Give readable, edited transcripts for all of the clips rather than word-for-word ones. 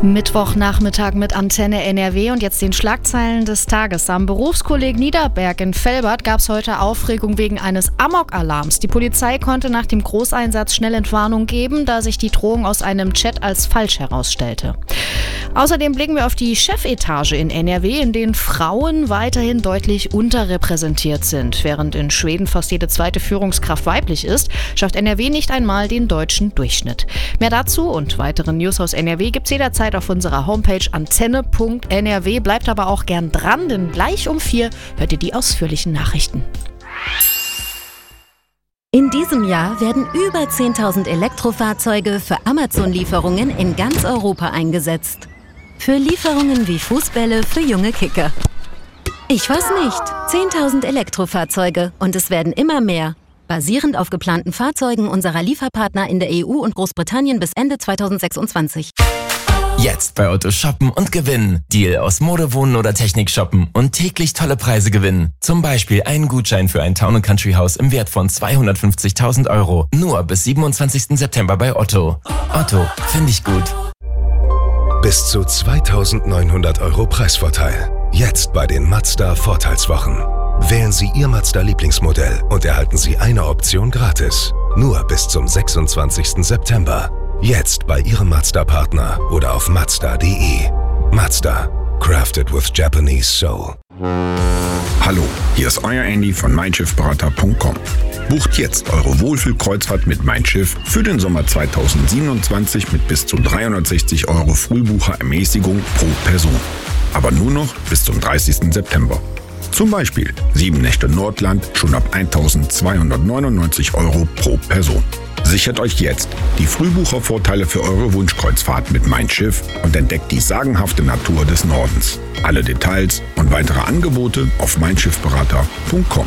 Mittwochnachmittag mit Antenne NRW und jetzt den Schlagzeilen des Tages. Am Berufskolleg Niederberg in Velbert gab es heute Aufregung wegen eines Amok-Alarms. Die Polizei konnte nach dem Großeinsatz schnell Entwarnung geben, da sich die Drohung aus einem Chat als falsch herausstellte. Außerdem blicken wir auf die Chefetage in NRW, in denen Frauen weiterhin deutlich unterrepräsentiert sind. Während in Schweden fast jede zweite Führungskraft weiblich ist, schafft NRW nicht einmal den deutschen Durchschnitt. Mehr dazu und weitere News aus NRW gibt's jederzeit auf unserer Homepage antenne.nrw. Bleibt aber auch gern dran, denn gleich um 4 hört ihr die ausführlichen Nachrichten. In diesem Jahr werden über 10.000 Elektrofahrzeuge für Amazon-Lieferungen in ganz Europa eingesetzt. Für Lieferungen wie Fußbälle für junge Kicker. Ich weiß nicht, 10.000 Elektrofahrzeuge und es werden immer mehr. Basierend auf geplanten Fahrzeugen unserer Lieferpartner in der EU und Großbritannien bis Ende 2026. Jetzt bei Otto shoppen und gewinnen. Deal aus Mode, Wohnen oder Technik shoppen und täglich tolle Preise gewinnen. Zum Beispiel einen Gutschein für ein Town & Country Haus im Wert von 250.000 €. Nur bis 27. September bei Otto. Otto, finde ich gut. Bis zu 2.900 € Preisvorteil. Jetzt bei den Mazda Vorteilswochen. Wählen Sie Ihr Mazda-Lieblingsmodell und erhalten Sie eine Option gratis. Nur bis zum 26. September. Jetzt bei Ihrem Mazda-Partner oder auf Mazda.de. Mazda. Crafted with Japanese Soul. Hallo, hier ist euer Andy von meinschiffberater.com. Bucht jetzt eure Wohlfühlkreuzfahrt mit Mein Schiff für den Sommer 2027 mit bis zu 360 € Frühbucherermäßigung pro Person. Aber nur noch bis zum 30. September. Zum Beispiel 7 Nächte Nordland schon ab 1.299 € pro Person. Sichert euch jetzt die Frühbuchervorteile für eure Wunschkreuzfahrt mit Mein Schiff und entdeckt die sagenhafte Natur des Nordens. Alle Details und weitere Angebote auf meinschiffberater.com.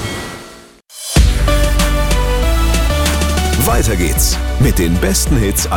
Weiter geht's mit den besten Hits